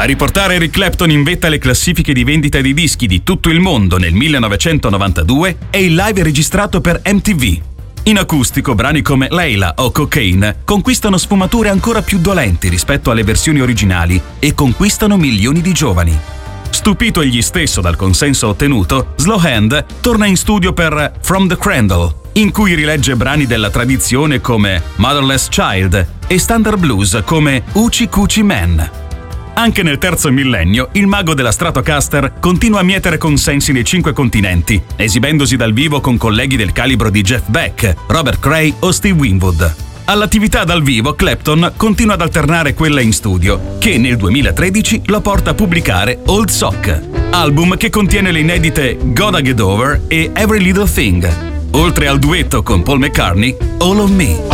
A riportare Eric Clapton in vetta alle classifiche di vendita di dischi di tutto il mondo nel 1992 è il live registrato per MTV. In acustico, brani come Layla o Cocaine conquistano sfumature ancora più dolenti rispetto alle versioni originali e conquistano milioni di giovani. Stupito egli stesso dal consenso ottenuto, Slowhand torna in studio per From the Cradle, in cui rilegge brani della tradizione come Motherless Child e standard blues come Hoochie Coochie Man. Anche nel terzo millennio, il mago della Stratocaster continua a mietere consensi nei 5 continenti, esibendosi dal vivo con colleghi del calibro di Jeff Beck, Robert Cray o Steve Winwood. All'attività dal vivo, Clapton continua ad alternare quella in studio, che nel 2013 lo porta a pubblicare Old Sock, album che contiene le inedite Gotta Get Over e Every Little Thing, oltre al duetto con Paul McCartney, All of Me.